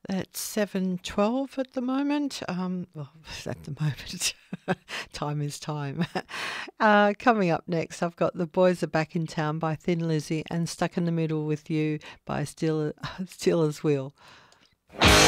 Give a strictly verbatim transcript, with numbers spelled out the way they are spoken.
It's seven twelve at the moment. Um, well, at the moment, time is time. Uh, coming up next, I've got The Boys Are Back in Town by Thin Lizzy and Stuck in the Middle with You by Steelers Wheel.